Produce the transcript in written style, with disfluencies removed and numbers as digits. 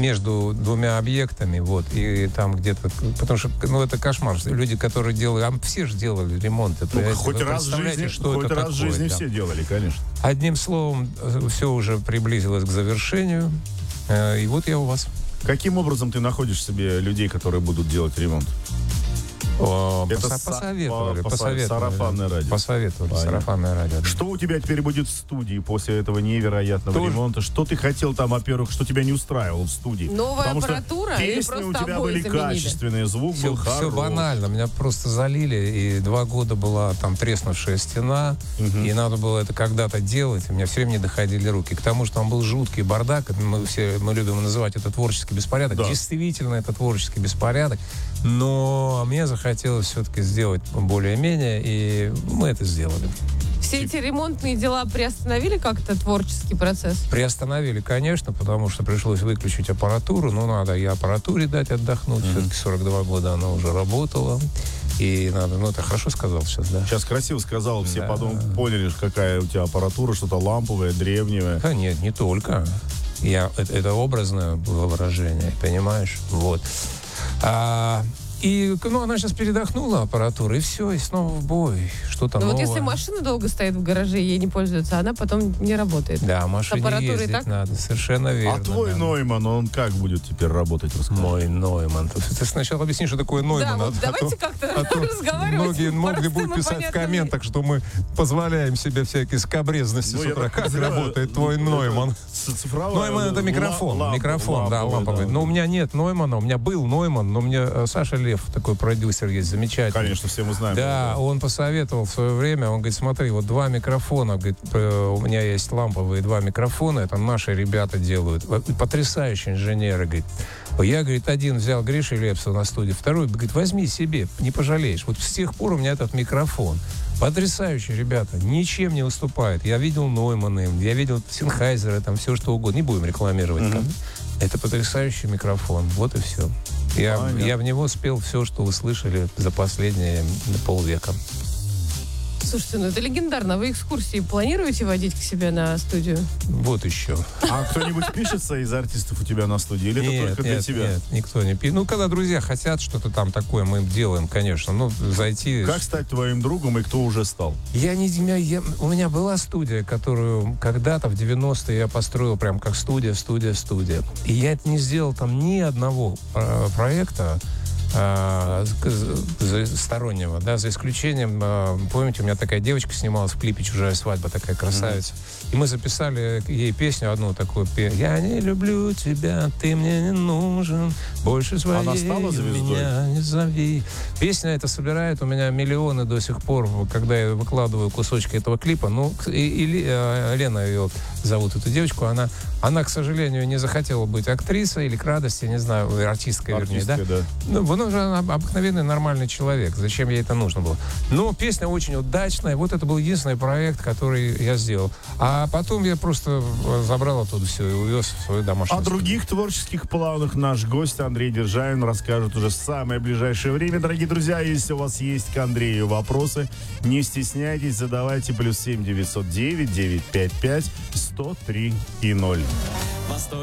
между двумя объектами, вот, и там где-то, потому что, ну, это кошмар. Люди, которые делают, все же делали ремонты. Ну, хоть раз в жизни все делали, конечно. Одним словом, все уже приблизилось к завершению, и вот я у вас. Каким образом ты находишь себе людей, которые будут делать ремонт? Посоветовали. Сарафанное радио. Посоветовали. Сарафанное радио. Да. Что у тебя теперь будет в студии после этого невероятного ремонта? Что ты хотел там, во-первых, что тебя не устраивало в студии? Новая аппаратура? Песни у тебя были качественные, звук был хороший. Все банально. Меня просто залили, и 2 года была там треснувшая стена, и надо было это когда-то делать. У меня все время не доходили руки. К тому, что там был жуткий бардак. Мы любим называть это творческий беспорядок. Да. Действительно, это творческий беспорядок. Но мне захотелось все-таки сделать более-менее, и мы это сделали. Все эти ремонтные дела приостановили как-то творческий процесс? Приостановили, конечно, потому что пришлось выключить аппаратуру. Ну, надо и аппаратуре дать отдохнуть. Все-таки 42 года она уже работала. И надо, ну, это хорошо сказал сейчас, да? Сейчас красиво сказал, все потом поняли, какая у тебя аппаратура, что-то ламповое, древнее. Да нет, не только. Это образное было выражение, понимаешь? Вот. И, она сейчас передохнула, аппаратура, и все, и снова в бой. Что-то новое. Вот если машина долго стоит в гараже, ей не пользуется, она потом не работает. Да, машине ездить так? Надо, совершенно верно. А твой Нойман, он как будет теперь работать? Расскажи. Мой Нойман. Ты сначала объясни, что такое Нойман. Да, вот давайте как-то разговаривать. Многие могли будут писать в комментах, что мы позволяем себе всякие скабрезности с утра. Как работает твой Нойман? Нойман — это микрофон. Микрофон, да, ламповый. Но у меня нет Ноймана, у меня был Нойман, но у меня Саша Лев, такой продюсер есть, замечательный. Конечно, все мы знаем. Да, он посоветовал в свое время, он говорит, смотри, вот 2 микрофона, говорит, у меня есть ламповые 2 микрофона, это наши ребята делают, потрясающие инженеры, говорит. Я, говорит, один взял Гришу Лепса на студии, второй, говорит, возьми себе, не пожалеешь. Вот с тех пор у меня этот микрофон. Потрясающие ребята, ничем не уступают. Я видел Нойманы, я видел Синхайзеры, там все что угодно, не будем рекламировать. Это потрясающий микрофон, вот и все. Я в него спел все, что вы слышали за последние полвека. Слушайте, ну это легендарно. Вы экскурсии планируете водить к себе на студию? Вот еще. А кто-нибудь пишется из артистов у тебя на студии? Или это только для тебя? Нет, никто не пишет. Ну, когда друзья хотят что-то там такое, мы делаем, конечно. Ну, зайти... Как стать твоим другом и кто уже стал? У меня была студия, которую когда-то в 90-е я построил прям как студия. И я это не сделал там ни одного проекта стороннего, да, за исключением, помните, у меня такая девочка снималась в клипе «Чужая свадьба», такая красавица. И мы записали ей песню одну такую: «Я не люблю тебя, ты мне не нужен, больше своей она стала звездой? Меня не зови». Песня эта собирает у меня миллионы до сих пор, когда я выкладываю кусочки этого клипа. Ну, Лена ее зовут, эту девочку, она, к сожалению, не захотела быть актрисой или к радости, не знаю, артисткой, вернее, да? Ну, уже обыкновенный нормальный человек. Зачем ей это нужно было? Но песня очень удачная. Вот это был единственный проект, который я сделал. А потом я просто забрал оттуда все и увез в свою домашнюю. О других творческих планах наш гость Андрей Державин расскажет уже в самое ближайшее время. Дорогие друзья, если у вас есть к Андрею вопросы, не стесняйтесь, задавайте. +7 909 955 103 и 0.